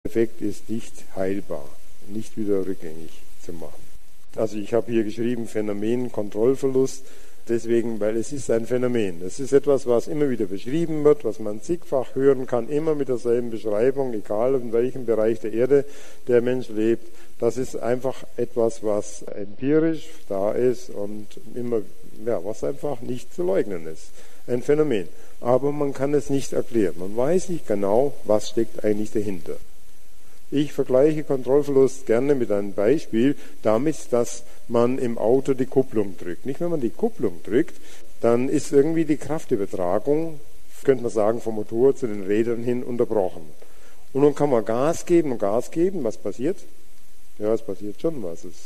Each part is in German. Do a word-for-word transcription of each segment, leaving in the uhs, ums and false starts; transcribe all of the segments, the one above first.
Effekt ist nicht heilbar, nicht wieder rückgängig zu machen. Also ich habe hier geschrieben Phänomen Kontrollverlust, deswegen, weil es ist ein Phänomen. Es ist etwas, was immer wieder beschrieben wird, was man zigfach hören kann, immer mit derselben Beschreibung, egal in welchem Bereich der Erde der Mensch lebt. Das ist einfach etwas, was empirisch da ist und immer, ja, was einfach nicht zu leugnen ist. Ein Phänomen. Aber man kann es nicht erklären. Man weiß nicht genau, was steckt eigentlich dahinter. Ich vergleiche Kontrollverlust gerne mit einem Beispiel damit, dass man im Auto die Kupplung drückt. Nicht, wenn man die Kupplung drückt, dann ist irgendwie die Kraftübertragung, könnte man sagen, vom Motor zu den Rädern hin unterbrochen. Und dann kann man Gas geben und Gas geben. Was passiert? Ja, es passiert schon was. Es,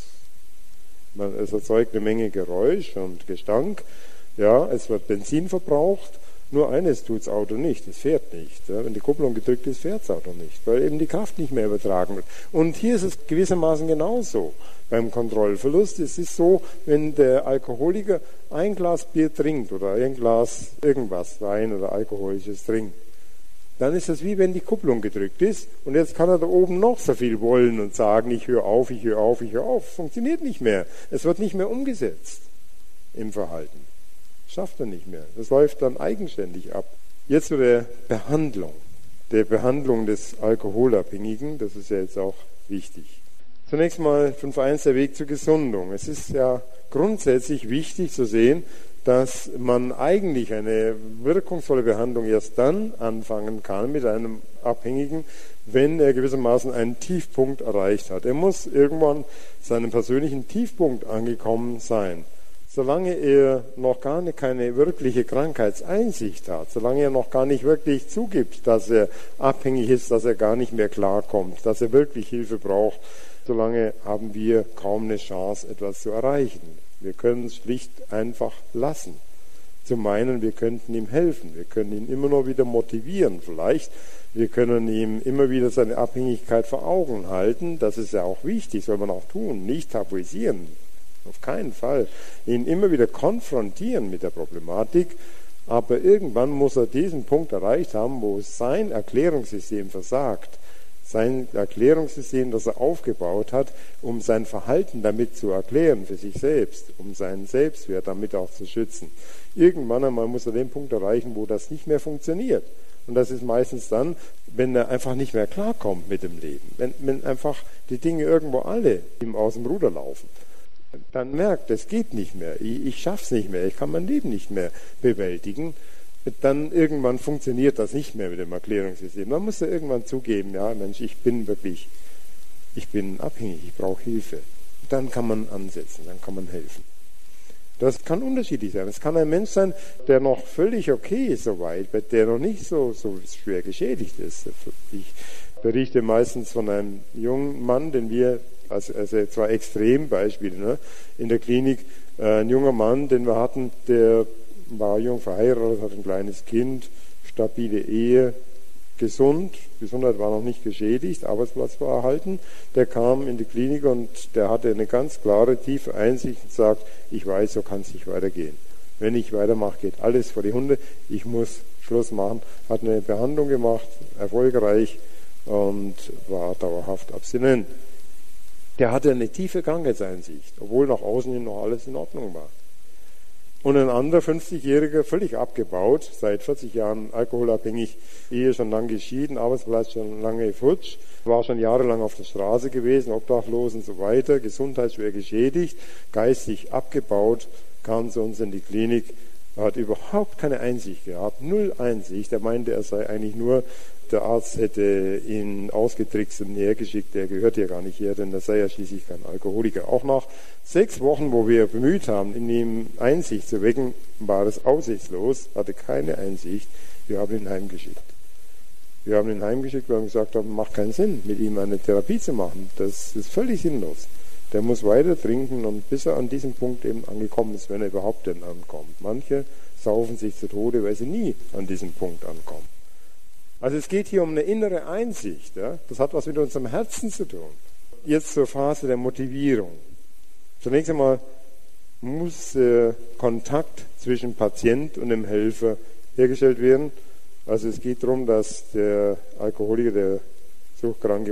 man, es erzeugt eine Menge Geräusch und Gestank. Ja, es wird Benzin verbraucht. Nur eines tut das Auto nicht, es fährt nicht. Ja, wenn die Kupplung gedrückt ist, fährt das Auto nicht, weil eben die Kraft nicht mehr übertragen wird. Und hier ist es gewissermaßen genauso beim Kontrollverlust. Es ist so, wenn der Alkoholiker ein Glas Bier trinkt oder ein Glas irgendwas, Wein oder Alkoholisches trinkt, dann ist es wie wenn die Kupplung gedrückt ist und jetzt kann er da oben noch so viel wollen und sagen, ich höre auf, ich höre auf, ich höre auf. Funktioniert nicht mehr. Es wird nicht mehr umgesetzt im Verhalten. Schafft er nicht mehr. Das läuft dann eigenständig ab. Jetzt zu der Behandlung. Der Behandlung des Alkoholabhängigen, das ist ja jetzt auch wichtig. Zunächst mal fünf Punkt eins der Weg zur Gesundung. Es ist ja grundsätzlich wichtig zu sehen, dass man eigentlich eine wirkungsvolle Behandlung erst dann anfangen kann mit einem Abhängigen, wenn er gewissermaßen einen Tiefpunkt erreicht hat. Er muss irgendwann seinen persönlichen Tiefpunkt angekommen sein. Solange er noch gar nicht, keine wirkliche Krankheitseinsicht hat, solange er noch gar nicht wirklich zugibt, dass er abhängig ist, dass er gar nicht mehr klarkommt, dass er wirklich Hilfe braucht, solange haben wir kaum eine Chance, etwas zu erreichen. Wir können es schlicht einfach lassen. Zu meinen, wir könnten ihm helfen, wir können ihn immer noch wieder motivieren vielleicht, wir können ihm immer wieder seine Abhängigkeit vor Augen halten, das ist ja auch wichtig, soll man auch tun, nicht tabuisieren. Auf keinen Fall. Ihn immer wieder konfrontieren mit der Problematik, aber irgendwann muss er diesen Punkt erreicht haben, wo sein Erklärungssystem versagt. Sein Erklärungssystem, das er aufgebaut hat, um sein Verhalten damit zu erklären für sich selbst, um seinen Selbstwert damit auch zu schützen. Irgendwann einmal muss er den Punkt erreichen, wo das nicht mehr funktioniert. Und das ist meistens dann, wenn er einfach nicht mehr klarkommt mit dem Leben. Wenn, wenn einfach die Dinge irgendwo alle ihm aus dem Ruder laufen. Dann merkt, es geht nicht mehr, ich, ich schaffe es nicht mehr, ich kann mein Leben nicht mehr bewältigen, dann irgendwann funktioniert das nicht mehr mit dem Erklärungssystem. Man muss ja irgendwann zugeben, ja Mensch, ich bin wirklich, ich bin abhängig, ich brauche Hilfe. Dann kann man ansetzen, dann kann man helfen. Das kann unterschiedlich sein. Es kann ein Mensch sein, der noch völlig okay ist soweit, der noch nicht so, so schwer geschädigt ist. Ich berichte meistens von einem jungen Mann, den wir Also, also zwei Extrembeispiele. Ne? In der Klinik äh, ein junger Mann, den wir hatten, der war jung verheiratet, hat ein kleines Kind, stabile Ehe, gesund, Gesundheit war noch nicht geschädigt, Arbeitsplatz war erhalten. Der kam in die Klinik und der hatte eine ganz klare, tiefe Einsicht und sagt, ich weiß, so kann es nicht weitergehen. Wenn ich weitermache, geht alles vor die Hunde, ich muss Schluss machen. Hat eine Behandlung gemacht, erfolgreich und war dauerhaft abstinent. Der hatte eine tiefe Krankheitseinsicht, obwohl nach außen hin noch alles in Ordnung war. Und ein anderer fünfzigjähriger, völlig abgebaut, seit vierzig Jahren alkoholabhängig, Ehe schon lange geschieden, Arbeitsplatz schon lange futsch, war schon jahrelang auf der Straße gewesen, obdachlos und so weiter, Gesundheit schwer geschädigt, geistig abgebaut, kam zu uns in die Klinik, hat überhaupt keine Einsicht gehabt, null Einsicht. Er meinte, er sei eigentlich nur, der Arzt hätte ihn ausgetrickst und hergeschickt, der gehört ja gar nicht her, denn er sei ja schließlich kein Alkoholiker. Auch nach sechs Wochen, wo wir bemüht haben, in ihm Einsicht zu wecken, war es aussichtslos, hatte keine Einsicht. Wir haben ihn heimgeschickt. Wir haben ihn heimgeschickt, weil wir gesagt haben, macht keinen Sinn, mit ihm eine Therapie zu machen. Das ist völlig sinnlos. Der muss weiter trinken und bis er an diesem Punkt eben angekommen ist, wenn er überhaupt denn ankommt. Manche saufen sich zu Tode, weil sie nie an diesem Punkt ankommen. Also es geht hier um eine innere Einsicht. Ja? Das hat was mit unserem Herzen zu tun. Jetzt zur Phase der Motivierung. Zunächst einmal muss äh, Kontakt zwischen Patient und dem Helfer hergestellt werden. Also es geht darum, dass der Alkoholiker, der suchtkranke